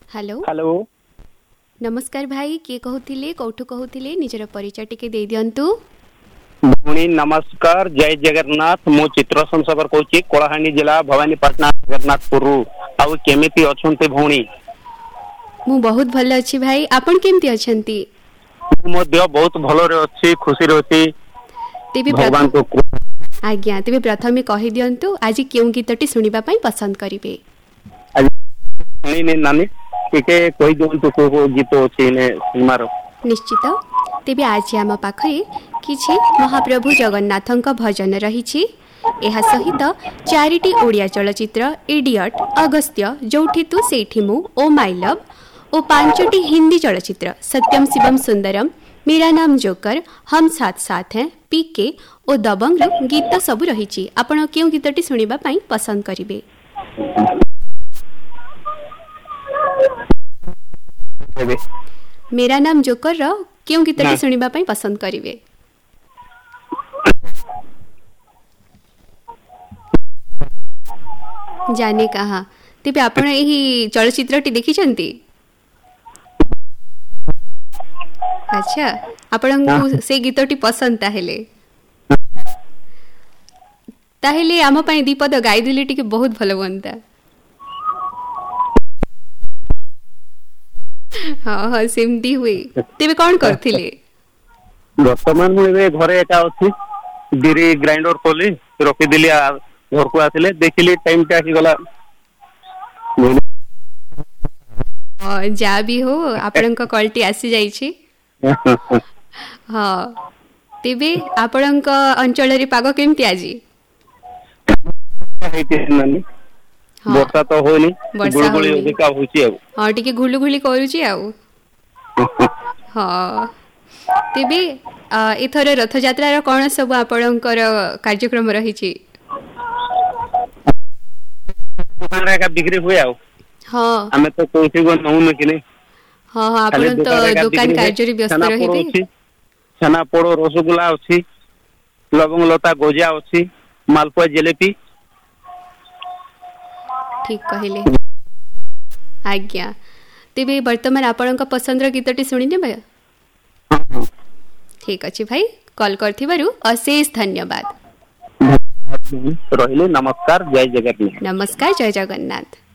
Hello hello नमस्कार भाई किए कहूथिले कोठु कहूथिले निजर परिचय टिके दे दियंतु। भौणी नमस्कार जय जगन्नाथ मु चित्रसन सबर कहूची कोलाहांडी जिला भवानीपाटना जगन्नाथपुर आउ केमिति अछंते भौणी? मु बहुत भल अछि भाई आपण केमति अछंती? मो देह बहुत भलो रे अछि खुशी रे अछि तेबे भगवान को आज्ञा तेबे प्रथमे कहि दियंतु आज केउ गीतटी सुनिबा पई पसंद करिवे? सुनी ने नानी टिके कहि दियंतु को गीत अछि ने सिनेमार। निश्चित तेबे आज आम पाखरे किछि महाप्रभु जगन्नाथंक भजन रहिछि। एहा सहित 4टी ओडिया चलचित्र इडियट अगस्त्य जोठी तू सेठी मु ओ माय लव और 5टी हिंदी चलचित्र सत्यम शिवम सुंदरम मेरा नाम जोकर हम साथ साथ हैं पीके और दबंग गीत सब रही। आपण क्यों गीतटी सुनिबा पई पसंद करिवे? मेरा नाम जोकर रो क्यों गीतटी सुनिबा पई पसंद करिवे? जाने कहा तेबे आपण एही चलचित्रटी देखिछंती? अच्छा आपण से गीतटी पसंद ताहेले आम पई दीपद गाई दिले टिके बहुत भलो बनता। हाँ हाँ सेमती हुए तेबे कौन करथिले? वर्तमान मु ए घरे एका अछि बिरी ग्राइंडर कोली रखि दिली घर को आथिले देखिली टाइम टा आसी गला। जा भी हो आपणक कॉलटी आसी जाइछि। हाँ तेबे आपणक अंचल रे पाग केमति आजी? वर्षा तो होनी गुलगुली अधिका होची आ हां टिके घुलुघुली करूची आ हां तेबे एथर रथ यात्रा रो कोन सब आपणकर कार्यक्रम रहिछि? दुकान रे का बिक्री हुए आ हां हमें तो कोइसे गो नहुन कि नहीं। हां हां आपण तो दुकान कार्य रे व्यस्त रहिबे। छना पोड़ो रसगुल्ला अछि लवंग लता गोजिया अछि मालपुआ जिलेबी। ठीक कहले आज्ञा तेबे वर्तमान आपणक पसंद रो गीतटी सुनि नेबे? ठीक अछि भाई कॉल करथिबारु अशेष धन्यवाद। रहिले नमस्कार जय जगन्नाथ। नमस्कार जय जगन्नाथ।